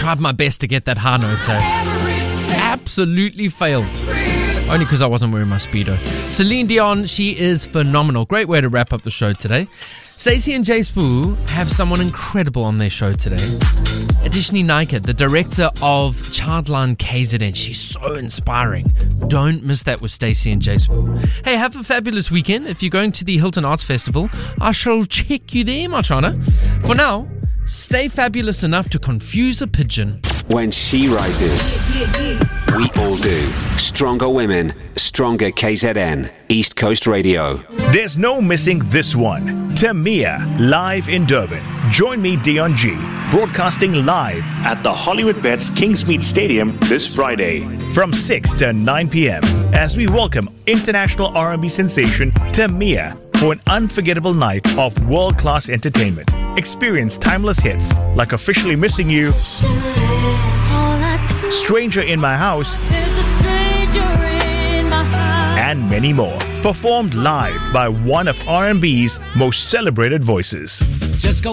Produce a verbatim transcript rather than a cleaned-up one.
tried my best to get that high note. Eh? Absolutely failed. Only because I wasn't wearing my Speedo. Celine Dion, she is phenomenal. Great way to wrap up the show today. Stacey and Jay Spoo have someone incredible on their show today. Adishni Naikar, the director of Childline K Z N. She's so inspiring. Don't miss that with Stacey and Jay Spoo. Hey, have a fabulous weekend. If you're going to the Hilton Arts Festival, I shall check you there, my chana. For now, stay fabulous enough to confuse a pigeon. When she rises, we all do. Stronger women, stronger K Z N, East Coast Radio. There's no missing this one. Tamia, live in Durban. Join me, Dion G, broadcasting live at the Hollywood Bets Kingsmead Stadium this Friday from six to nine p.m. as we welcome international R and B sensation Tamia for an unforgettable night of world-class entertainment. Experience timeless hits like Officially Missing You, Stranger in My House, and many more. Performed live by one of R and B's most celebrated voices. Just go